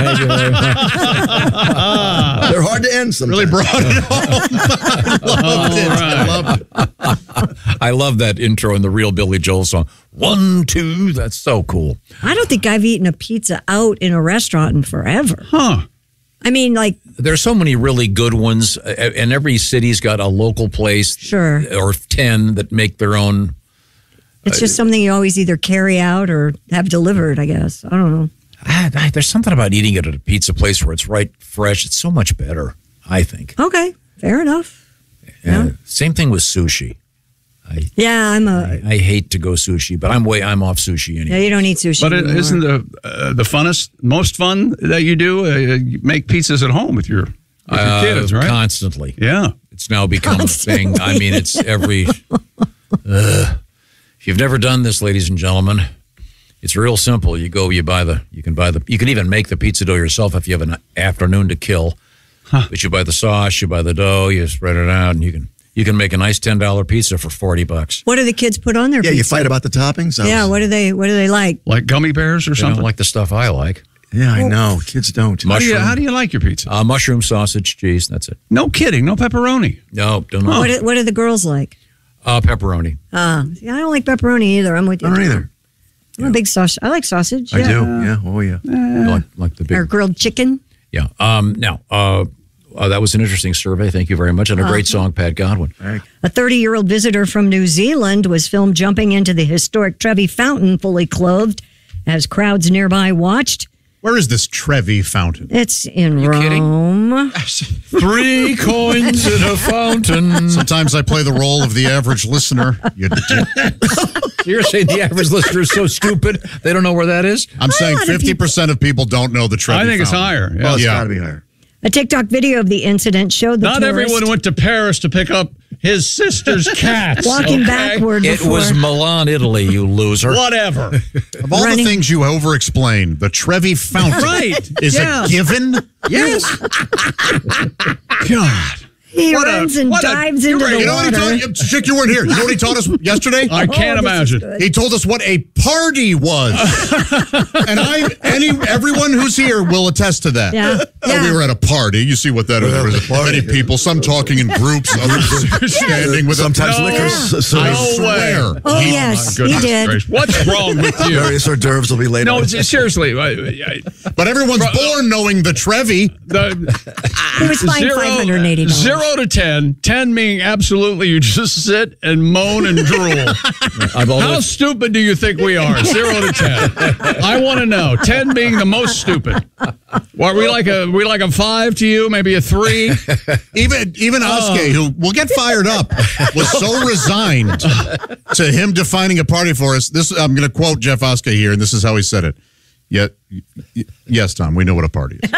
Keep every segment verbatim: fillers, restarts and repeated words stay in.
Thank you very much. They're hard to end sometimes. Really brought it home. I loved it. Right. I loved it. I love that intro in the real Billy Joel song. One, two, that's so cool. I don't think I've eaten a pizza out in a restaurant in forever. Huh. I mean, like, There's so many really good ones, uh, and every city's got a local place, Sure. or ten that make their own. it's just something you always either carry out or have delivered, I guess. I don't know. Ah, ah, there's something about eating it at a pizza place where it's right fresh. It's so much better, I think. Okay, fair enough. Yeah. Same thing with sushi. I Yeah, I'm a. I, I hate to go sushi, but I'm way I'm off sushi anyway. Yeah, you don't eat sushi. But it anymore. isn't the uh, the funnest, most fun that you do? Uh, you make pizzas at home with your, with your Uh, kids, right? Constantly. Yeah. It's now become a thing. I mean, it's every. Uh, if you've never done this, ladies and gentlemen, it's real simple. You go, you buy the, you can buy the, you can even make the pizza dough yourself if you have an afternoon to kill. Huh. But you buy the sauce, you buy the dough, you spread it out, and you can you can make a nice ten dollar pizza for forty bucks. What do the kids put on their Yeah, pizza? you fight about the toppings. I Yeah, was- what do they what do they like? Like gummy bears or You something? don't like the stuff I like. Yeah, I know. Kids don't. how, do you, Mushroom, how do you like your pizza? uh, mushroom sausage, cheese. That's it. No kidding. No pepperoni. No, don't know. What do, what do the girls like? Uh, pepperoni. Uh, see, I don't like pepperoni either. I'm with you. I don't either. I'm a big sausage. I like sausage. I yeah. do. Yeah. Oh, yeah. You like, like the big. Or grilled chicken. Yeah. Um, now, uh, uh, that was an interesting survey. Thank you very much. And a great song, Pat Godwin. A thirty-year-old visitor from New Zealand was filmed jumping into the historic Trevi Fountain fully clothed as crowds nearby watched. Where is this Trevi Fountain? It's in You kidding? Rome. Three coins in a fountain. Sometimes I play the role of the average listener. You dick. You're saying the average listener is so stupid they don't know where that is? I'm saying lot of fifty percent of people don't know the Trevi I think it's Fountain. higher. Yeah. Well, it's Yeah. got to be higher. A TikTok video of the incident showed the Not tourist everyone went to Paris to pick up his sister's cats. walking okay? backward It before. was Milan, Italy, you loser. Whatever. Of all Running- the things you over-explain, the Trevi Fountain Right. is Yeah. a given. Yes. God. he what a- runs and what a- dives you're into right. the You know what he water. told you? Chick, you weren't here. You know what he taught us yesterday? I can't Oh, this is imagine. good. He told us what a party was. And I, any, everyone who's here will attest to that. Yeah. Oh, Yeah. we were at a party. You see what that is. Well, There that was was a party. many people, some talking in groups, others standing with Sometimes a, No. liquor. So, so I No swear. way. Oh, He- yes, he Goodness did. gracious. What's wrong with you? various hors d'oeuvres will be later. No, it's- seriously. I- I- But everyone's Bro- born knowing the Trevi. The, He was fined zero, five hundred eighty dollars. zero to ten. ten meaning absolutely you just sit and moan and drool. I've How always, stupid do you think we are? Zero to ten. I want to know. Ten being the most stupid. Are we like a we like a five to you? Maybe a three? Even even Oskay, who will get fired up, was so resigned to him defining a party for us. This I'm going to quote Jeff Oskay here, and this is how he said it. Yet, yes, Tom, we know what a party is. uh,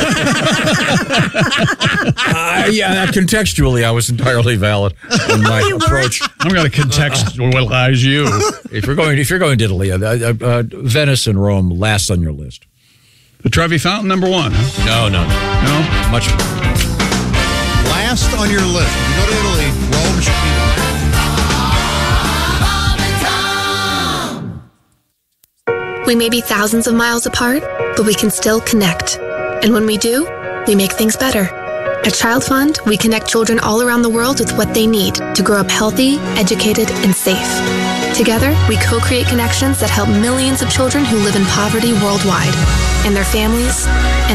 yeah, contextually, I was entirely valid in my approach. I'm going to contextualize you. If you're going, if you're going to Italy, uh, uh, uh, Venice and Rome last on your list. The Trevi Fountain, number one. Huh? No, no, no, No? much. Last on your list. If you go to Italy, Rome should be. We may be thousands of miles apart, but we can still connect. And when we do, we make things better. At Child Fund, we connect children all around the world with what they need to grow up healthy, educated, and safe. Together, we co-create connections that help millions of children who live in poverty worldwide and their families and